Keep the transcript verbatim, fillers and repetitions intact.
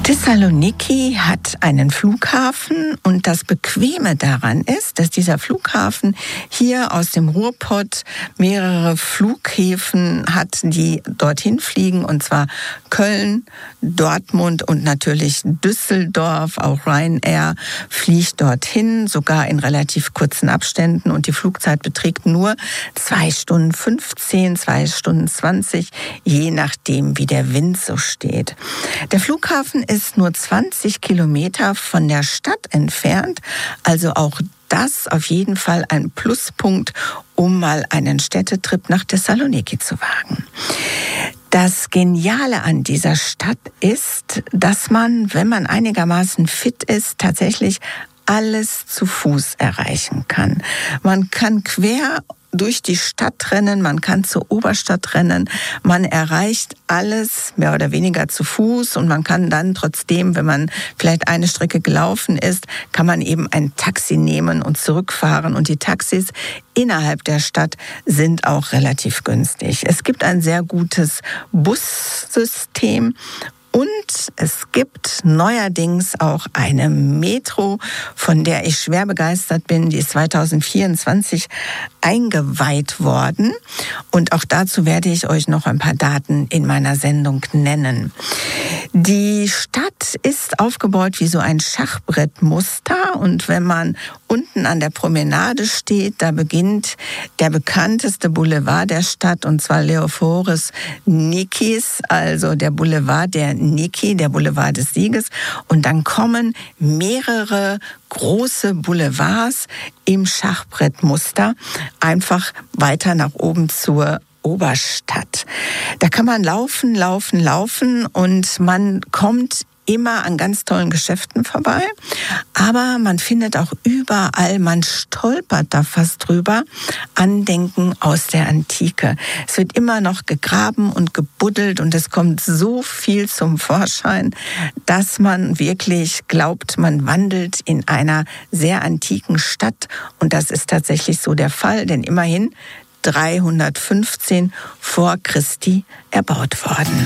Thessaloniki hat einen Flughafen und das Bequeme daran ist, dass dieser Flughafen hier aus dem Ruhrpott mehrere Flughäfen hat, die dorthin fliegen, und zwar Köln, Dortmund und natürlich Düsseldorf. Auch Ryanair fliegt dorthin, sogar in relativ kurzen Abständen, und die Flugzeit beträgt nur zwei Stunden fünfzehn, zwei Stunden zwanzig, je nachdem, wie der Wind so steht. Der Flughafen ist ist nur zwanzig Kilometer von der Stadt entfernt, also auch das auf jeden Fall ein Pluspunkt, um mal einen Städtetrip nach Thessaloniki zu wagen. Das Geniale an dieser Stadt ist, dass man, wenn man einigermaßen fit ist, tatsächlich alles zu Fuß erreichen kann. Man kann quer durch die Stadt rennen, man kann zur Oberstadt rennen, man erreicht alles mehr oder weniger zu Fuß, und man kann dann trotzdem, wenn man vielleicht eine Strecke gelaufen ist, kann man eben ein Taxi nehmen und zurückfahren, und die Taxis innerhalb der Stadt sind auch relativ günstig. Es gibt ein sehr gutes Bussystem. Und es gibt neuerdings auch eine Metro, von der ich schwer begeistert bin. Die ist zwanzig vierundzwanzig eingeweiht worden. Und auch dazu werde ich euch noch ein paar Daten in meiner Sendung nennen. Die Stadt ist aufgebaut wie so ein Schachbrettmuster. Und wenn man unten an der Promenade steht, da beginnt der bekannteste Boulevard der Stadt, und zwar Leoforis Nikis, also der Boulevard der Niki, der Boulevard des Sieges. Und dann kommen mehrere große Boulevards im Schachbrettmuster einfach weiter nach oben zur Oberstadt. Da kann man laufen, laufen, laufen, und man kommt immer an ganz tollen Geschäften vorbei, aber man findet auch überall, man stolpert da fast drüber, Andenken aus der Antike. Es wird immer noch gegraben und gebuddelt, und es kommt so viel zum Vorschein, dass man wirklich glaubt, man wandelt in einer sehr antiken Stadt, und das ist tatsächlich so der Fall, denn immerhin dreihundertfünfzehn vor Christi erbaut worden.